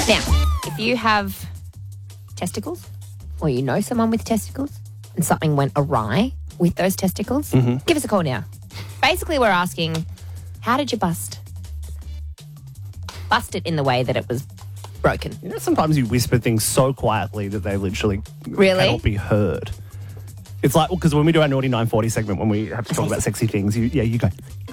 Now, if you have testicles or you know someone with testicles and something went awry with those testicles, give us a call now. Basically, we're asking, how did you bust it in the way that it was broken? You know, sometimes you whisper things so quietly that they literally Really? cannot be heard. It's like, because when we do our Naughty 940 segment, when we have to talk about sexy things, you go,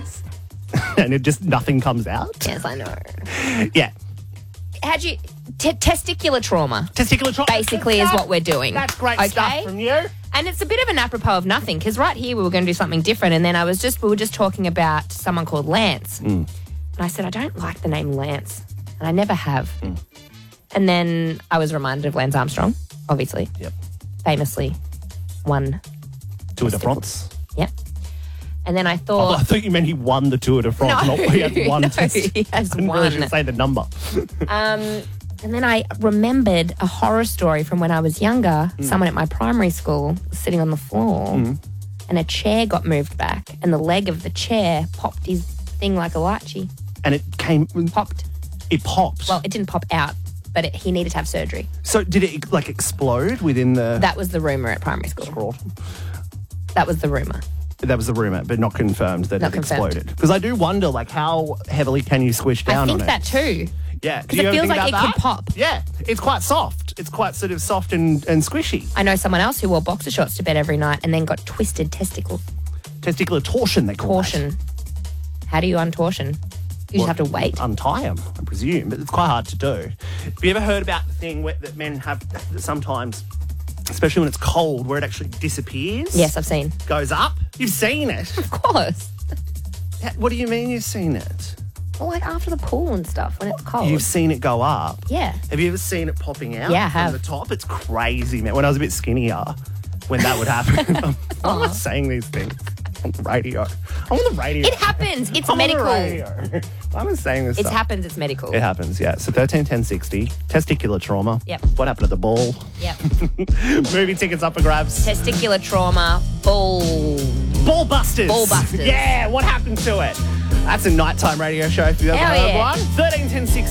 and it just, nothing comes out. Yes, I know. Yeah. How'd you... testicular trauma. Testicular trauma. Basically is what we're doing. That's great stuff from you. And it's a bit of an apropos of nothing, because right here we were going to do something different, and then we were just talking about someone called Lance. And I said, I don't like the name Lance, and I never have. And then I was reminded of Lance Armstrong, obviously. Yep. Famously won Tour de France. Yep. And then I Oh, thought... I thought you meant he won the Tour de France, No, not he had one test. he has I didn't really one. should say the number. And then I remembered a horror story from when I was younger. Someone at my primary school was sitting on the floor and a chair got moved back and the leg of the chair popped his thing like a lychee. And it came... Popped. It popped. Well, it didn't pop out, but he needed to have surgery. So did it, like, explode within the... That was the rumour at primary school. scrotum? That was the rumour. That was the rumour, but not confirmed that Not it confirmed. exploded. Because I do wonder, like, how heavily can you squish down I on think it? that too. Yeah. Because it feels like it could pop. Yeah. It's quite soft. It's quite sort of soft and squishy. I know someone else who wore boxer shorts to bed every night and then got twisted testicles. Testicular torsion, they call Torsion. that. How do you untorsion? You just have to wait. Untie them, I presume, but it's quite hard to do. Have you ever heard about the thing that men have that sometimes, especially when it's cold, where it actually disappears? Yes, I've seen. Goes up? You've seen it? Of course. What do you mean you've seen it? Well, like after the pool and stuff when it's cold. You've seen it go up? Yeah. Have you ever seen it popping out Yeah, I have. from the top? It's crazy, man. When I was a bit skinnier, when that would happen. I'm not saying these things on the radio. I'm on the radio. It happens. It's I'm medical. On the radio. I'm not saying this It stuff. happens. It's medical. It happens, yeah. So 13 10 60, testicular trauma. Yep. What happened at the ball? Yep. Movie tickets up for grabs. Testicular trauma. Ball busters. Ball busters. Yeah, what happened to it? That's a nighttime radio show if you've ever Hell heard yeah. one. 13 10 60.